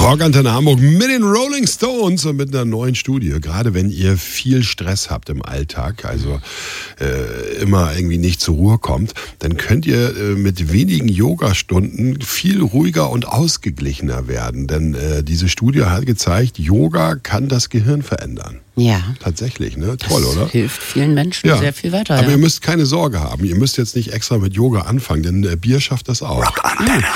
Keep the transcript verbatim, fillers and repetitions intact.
Rockantenne Hamburg mit den Rolling Stones und mit einer neuen Studie. Gerade wenn ihr viel Stress habt im Alltag, also äh, immer irgendwie nicht zur Ruhe kommt, dann könnt ihr äh, mit wenigen Yoga-Stunden viel ruhiger und ausgeglichener werden. Denn äh, diese Studie hat gezeigt, Yoga kann das Gehirn verändern. Ja. Tatsächlich, ne? Toll, das oder? Hilft vielen Menschen Ja. sehr viel weiter. Aber ja. ihr müsst keine Sorge haben. Ihr müsst jetzt nicht extra mit Yoga anfangen, denn äh, Bier schafft das auch. Rockantenne.